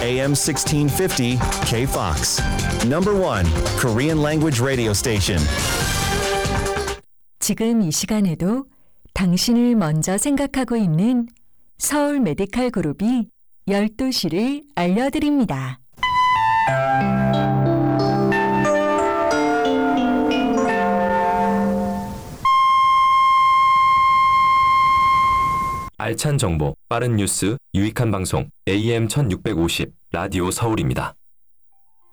AM 1650 KFOX. Number 1 Korean language radio station. 지금 이 시간에도 당신을 먼저 생각하고 있는 서울 메디칼 그룹이 12시를 알려드립니다. 알찬 정보, 빠른 뉴스, 유익한 방송 AM 1650 라디오 서울입니다.